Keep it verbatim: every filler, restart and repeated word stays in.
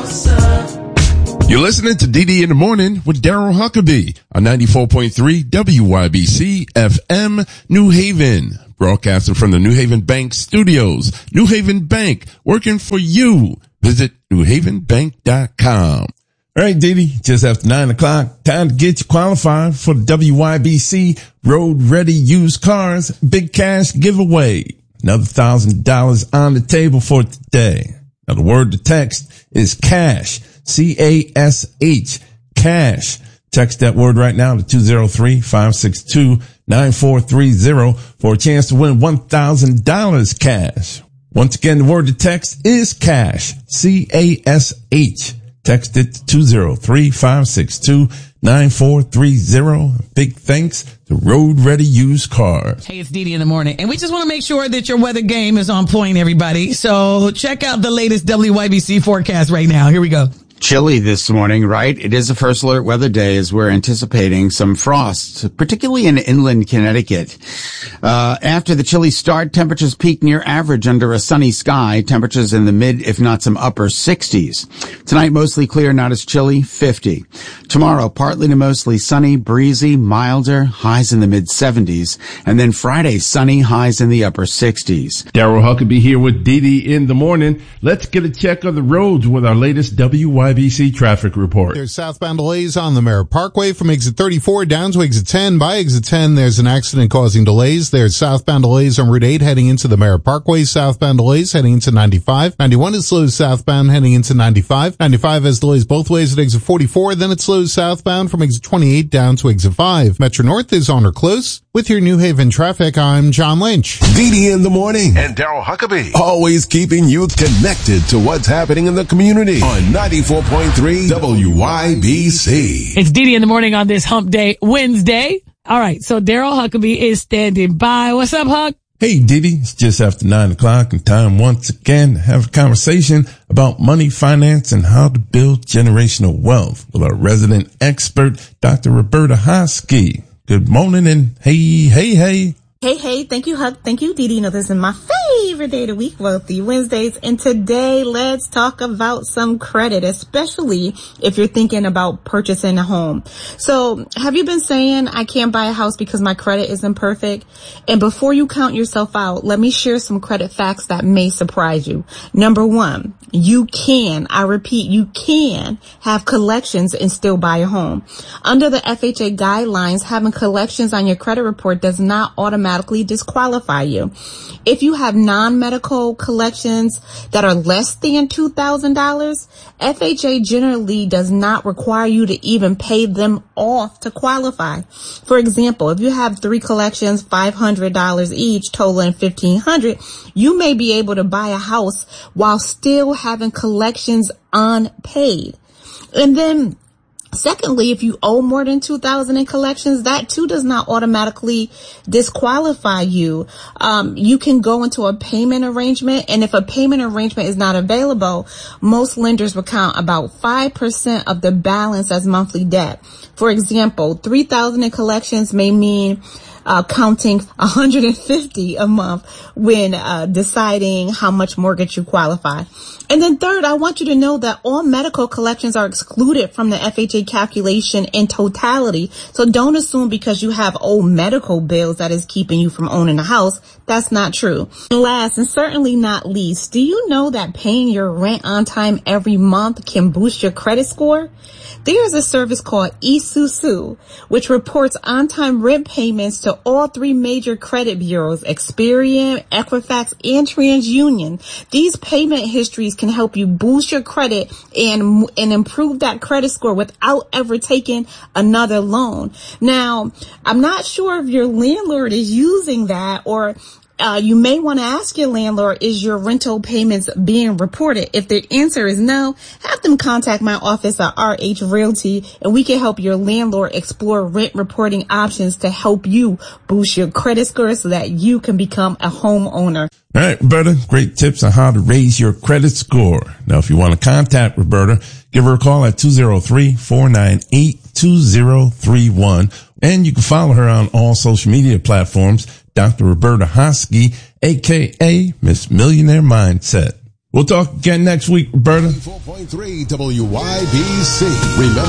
You're listening to D D in the Morning with Daryl Huckabee on ninety-four point three W Y B C F M New Haven. Broadcasting from the New Haven Bank Studios. New Haven Bank, working for you. Visit new haven bank dot com. All right, Didi, just after nine o'clock, time to get you qualified for the W Y B C Road Ready Used Cars Big Cash Giveaway. Another thousand dollars on the table for today. Now the word to text is cash. C A S H, cash. Text that word right now to two zero three, five six two, nine four three zero for a chance to win one thousand dollars cash. Once again, the word to text is cash. C A S H. Text it to two zero three, five six two, nine four three zero. Big thanks to Road Ready Used Cars. Hey, it's Didi in the Morning. And we just want to make sure that your weather game is on point, everybody. So check out the latest W Y B C forecast right now. Here we go. Chilly this morning, right? It is a first alert weather day as we're anticipating some frost, particularly in inland Connecticut. Uh, after the chilly start, temperatures peak near average under a sunny sky. Temperatures in the mid, if not some upper sixties. Tonight, mostly clear, not as chilly, fifty. Tomorrow, partly to mostly sunny, breezy, milder, highs in the mid seventies. And then Friday, sunny, highs in the upper sixties. Daryl Huckabee here with Didi in the Morning. Let's get a check of the roads with our latest W Y B C traffic report. There's southbound delays on the Merritt Parkway from exit thirty-four down to exit ten. By exit ten, there's an accident causing delays. There's southbound delays on Route eight heading into the Merritt Parkway. Southbound delays heading into ninety-five. ninety-one is slow southbound heading into ninety-five. ninety-five has delays both ways at exit forty-four. Then it slows southbound from exit twenty-eight down to exit five. Metro North is on or close. With your New Haven traffic, I'm John Lynch. Didi in the Morning. And Daryl Huckabee. Always keeping you connected to what's happening in the community on ninety-four point three W Y B C. It's Didi in the Morning on this Hump Day Wednesday. All right, so Daryl Huckabee is standing by. What's up, Huck? Hey, Didi, it's just after nine o'clock and time once again to have a conversation about money, finance, and how to build generational wealth with our resident expert, Doctor Roberta Hosky. Good morning and hey, hey, hey. Hey, hey, thank you, Huck. Thank you, Didi. You know, this is my favorite day of the week, Wealthy Wednesdays. And today, let's talk about some credit, especially if you're thinking about purchasing a home. So, have you been saying, I can't buy a house because my credit isn't perfect? And before you count yourself out, let me share some credit facts that may surprise you. Number one, you can, I repeat, you can have collections and still buy a home. Under the F H A guidelines, having collections on your credit report does not automatically disqualify you. If you have non-medical collections that are less than two thousand dollars, F H A generally does not require you to even pay them off to qualify. For example, if you have three collections, five hundred dollars each, totaling fifteen hundred dollars, you may be able to buy a house while still having collections unpaid. And then secondly, if you owe more than two thousand dollars in collections, that too does not automatically disqualify you. Um, you can go into a payment arrangement, and if a payment arrangement is not available, most lenders will count about five percent of the balance as monthly debt. For example, three thousand dollars in collections may mean Uh, counting one hundred fifty a month when uh, deciding how much mortgage you qualify. And then third, I want you to know that all medical collections are excluded from the F H A calculation in totality. So don't assume because you have old medical bills that is keeping you from owning a house. That's not true. And last and certainly not least, do you know that paying your rent on time every month can boost your credit score? There's a service called eSusu, which reports on-time rent payments to all three major credit bureaus, Experian, Equifax, and TransUnion. These payment histories can help you boost your credit and, and improve that credit score without ever taking another loan. Now, I'm not sure if your landlord is using that, or Uh, you may want to ask your landlord, is your rental payments being reported? If the answer is no, have them contact my office at R H Realty, and we can help your landlord explore rent reporting options to help you boost your credit score so that you can become a homeowner. All right, Roberta, great tips on how to raise your credit score. Now, if you want to contact Roberta, give her a call at two oh three, four nine eight, two oh three one. And you can follow her on all social media platforms, Doctor Roberta Hosky, a k a. Miss Millionaire Mindset. We'll talk again next week, Roberta. four point three W Y B C. Remember